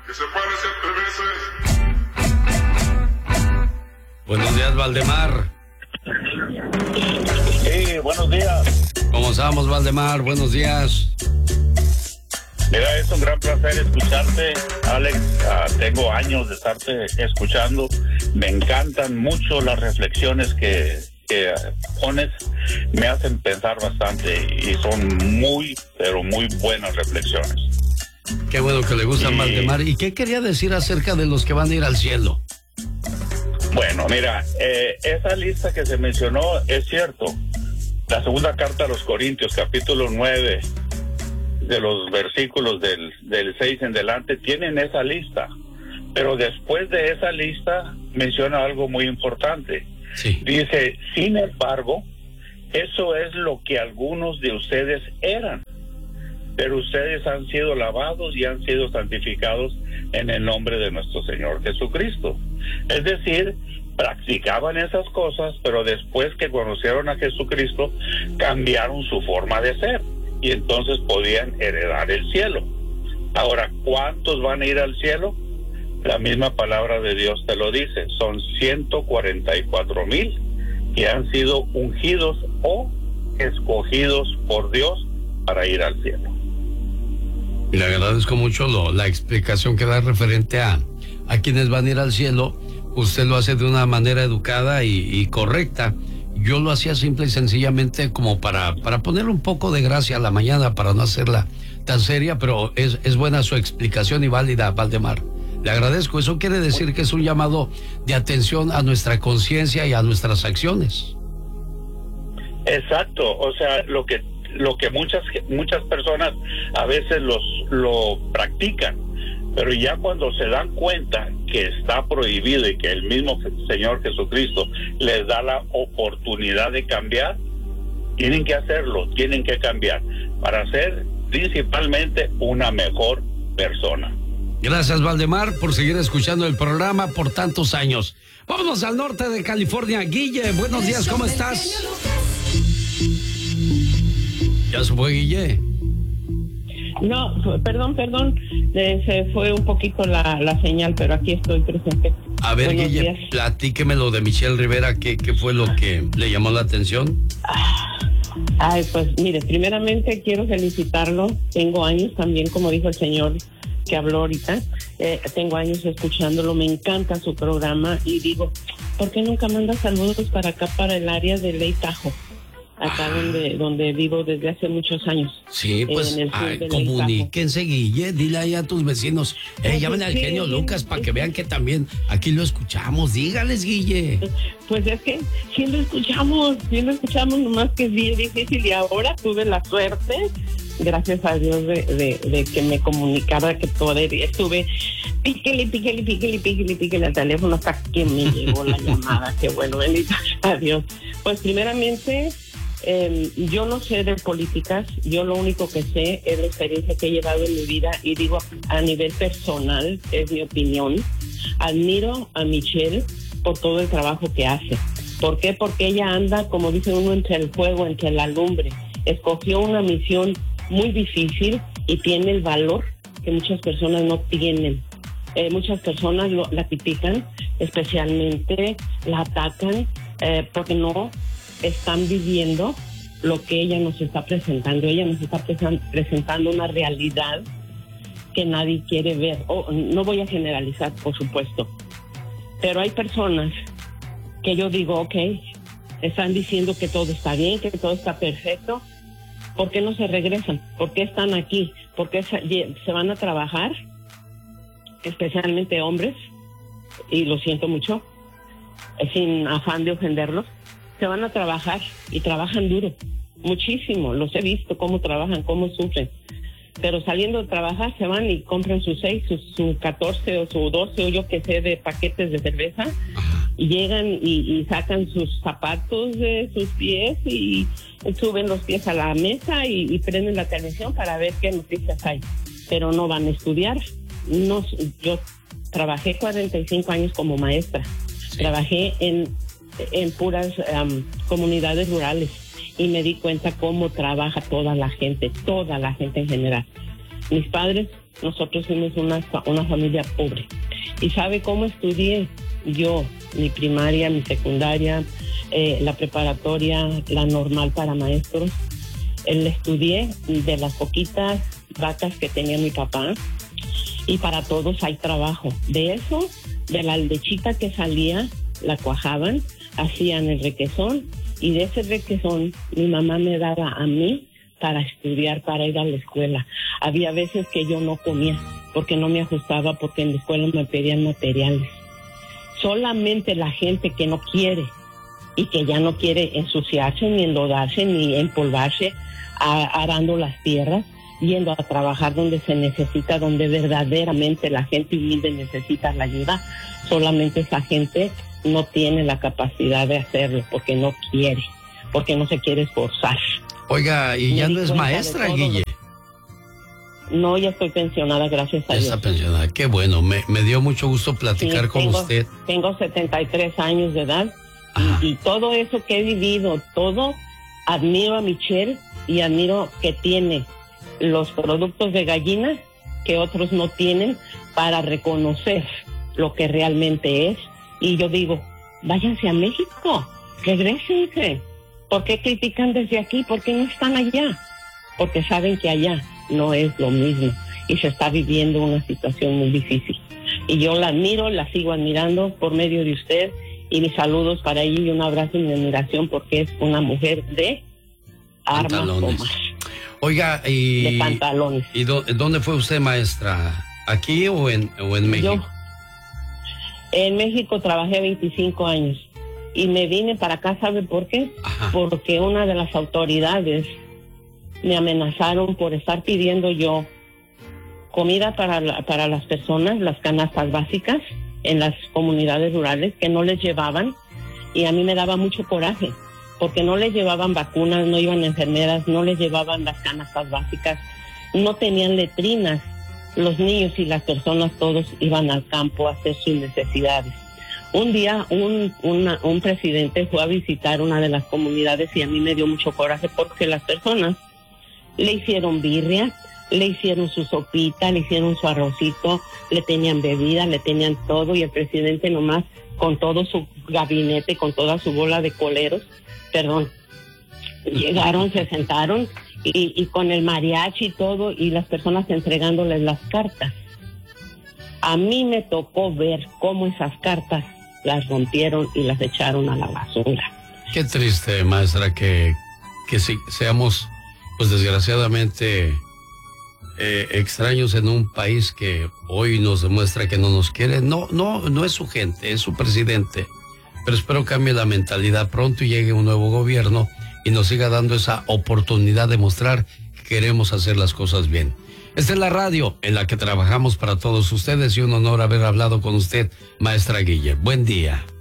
que se pueden hacer 3 veces. Buenos días, Valdemar. Sí, buenos días. ¿Cómo estamos, Valdemar? Buenos días. Mira, es un gran placer escucharte, Alex. Tengo años de estarte escuchando. Me encantan mucho las reflexiones que pones. Me hacen pensar bastante y son muy, pero muy buenas reflexiones. Qué bueno que le gustan, Valdemar. ¿Y qué quería decir acerca de los que van a ir al cielo? Bueno, mira, esa lista que se mencionó es cierto. La segunda carta a los Corintios, capítulo 9, de los versículos del 6 en delante, tienen esa lista. Pero después de esa lista menciona algo muy importante. Sí. Dice, sin embargo, eso es lo que algunos de ustedes eran. Pero ustedes han sido lavados y han sido santificados en el nombre de nuestro Señor Jesucristo. Es decir, practicaban esas cosas, pero después que conocieron a Jesucristo, cambiaron su forma de ser y entonces podían heredar el cielo. Ahora, ¿cuántos van a ir al cielo? La misma palabra de Dios te lo dice, son 144,000 que han sido ungidos o escogidos por Dios para ir al cielo. Y le agradezco mucho la explicación que da referente a quienes van a ir al cielo. Usted lo hace de una manera educada y correcta. Yo lo hacía simple y sencillamente como para ponerle un poco de gracia a la mañana, para no hacerla tan seria, pero es buena su explicación y válida, Valdemar. Le agradezco. Eso quiere decir que es un llamado de atención a nuestra conciencia y a nuestras acciones. Exacto, o sea, lo que muchas personas a veces lo practican, pero ya cuando se dan cuenta que está prohibido y que el mismo Señor Jesucristo les da la oportunidad de cambiar, tienen que hacerlo, tienen que cambiar para ser principalmente una mejor persona. Gracias, Valdemar, por seguir escuchando el programa por tantos años. Vámonos al norte de California. Guille, buenos días, ¿cómo estás? ¿Ya se fue, Guille? No, perdón, se fue un poquito la señal, pero aquí estoy presente. A ver, Buenos Guille, días. platíqueme lo de Michelle Rivera, ¿qué fue lo que le llamó la atención? Ay, pues mire, primeramente quiero felicitarlo. Tengo años también, como dijo el señor que habló ahorita, tengo años escuchándolo, me encanta su programa y digo, ¿por qué nunca manda saludos para acá, para el área de Ley Tahoe? Acá donde vivo desde hace muchos años. Sí, pues comuníquense, Guille, dile ahí a tus vecinos, llamen al genio Lucas para que vean que también aquí lo escuchamos. Dígales, Guille. Pues es que sí lo escuchamos, nomás que es bien difícil y ahora tuve la suerte, gracias a Dios, de que me comunicara que todavía estuve píquele al teléfono hasta que me llegó la llamada. Qué bueno, bendito sea Dios. Pues primeramente, yo no sé de políticas, yo lo único que sé es la experiencia que he llevado en mi vida y digo a nivel personal, es mi opinión. Admiro a Michelle por todo el trabajo que hace. ¿Por qué? Porque ella anda, como dice uno, entre el fuego, entre la lumbre. Escogió una misión muy difícil y tiene el valor que muchas personas no tienen. Muchas personas la critican, especialmente la atacan, porque no están viviendo lo que ella nos está presentando. Ella nos está presentando una realidad que nadie quiere ver. No voy a generalizar, por supuesto, pero hay personas que yo digo, ok, están diciendo que todo está bien, que todo está perfecto. ¿Por qué no se regresan? ¿Por qué están aquí? ¿Por qué se van a trabajar? Especialmente hombres, y lo siento mucho, sin afán de ofenderlos, se van a trabajar y trabajan duro, muchísimo. Los he visto cómo trabajan, cómo sufren. Pero saliendo de trabajar se van y compran sus 6, su 14 o su 12 o yo que sé de paquetes de cerveza y llegan y sacan sus zapatos de sus pies y suben los pies a la mesa y prenden la televisión para ver qué noticias hay. Pero no van a estudiar. No, yo trabajé 45 años como maestra. Sí. Trabajé en puras comunidades rurales y me di cuenta cómo trabaja toda la gente en general. Mis padres nosotros fuimos una familia pobre. ¿Y sabe cómo estudié? Yo, mi primaria, mi secundaria, la preparatoria, la normal para maestros. Estudié de las poquitas vacas que tenía mi papá, y para todos hay trabajo. De eso, de la lechita que salía, la cuajaban, hacían el requesón, y de ese requesón mi mamá me daba a mí para estudiar, para ir a la escuela. Había veces que yo no comía porque no me ajustaba, porque en la escuela me pedían materiales. Solamente la gente que no quiere y que ya no quiere ensuciarse, ni enlodarse, ni empolvarse arando las tierras, yendo a trabajar donde se necesita, donde verdaderamente la gente humilde necesita la ayuda, solamente esa gente no tiene la capacidad de hacerlo porque no quiere, porque no se quiere esforzar. Oiga, ¿y ya no es maestra, Guille? No, ya estoy pensionada, gracias a Dios. Está pensionada, qué bueno, me dio mucho gusto platicar con usted. Tengo 73 años de edad y todo eso que he vivido, todo, admiro a Michelle y admiro que tiene los productos de gallina que otros no tienen para reconocer lo que realmente es. Y yo digo, váyanse a México, regrésense. ¿Por qué critican desde aquí? ¿Por qué no están allá? Porque saben que allá no es lo mismo y se está viviendo una situación muy difícil. Y yo la admiro, la sigo admirando por medio de usted, y mis saludos para ella y un abrazo y mi admiración porque es una mujer de armas tomas. Oiga, y... de pantalones. ¿Y dónde fue usted, maestra? ¿Aquí o en México? Yo en México trabajé 25 años y me vine para acá, ¿sabe por qué? Ajá. Porque una de las autoridades me amenazaron por estar pidiendo yo comida para las personas, las canastas básicas en las comunidades rurales que no les llevaban, y a mí me daba mucho coraje porque no les llevaban vacunas, no iban enfermeras, no les llevaban las canastas básicas, no tenían letrinas. Los niños y las personas todos iban al campo a hacer sus necesidades. Un día un presidente fue a visitar una de las comunidades y a mí me dio mucho coraje porque las personas le hicieron birria, le hicieron su sopita, le hicieron su arrocito, le tenían bebida, le tenían todo, y el presidente nomás con todo su gabinete, con toda su bola de coleros, llegaron, se sentaron y con el mariachi y todo, y las personas entregándoles las cartas. A mí me tocó ver cómo esas cartas las rompieron y las echaron a la basura. Qué triste, maestra, que seamos, pues desgraciadamente, extraños en un país que hoy nos demuestra que no nos quiere. No es su gente, es su presidente. Pero espero cambie la mentalidad pronto y llegue un nuevo gobierno y nos siga dando esa oportunidad de mostrar que queremos hacer las cosas bien. Esta es la radio en la que trabajamos para todos ustedes y un honor haber hablado con usted, maestra Guille. Buen día.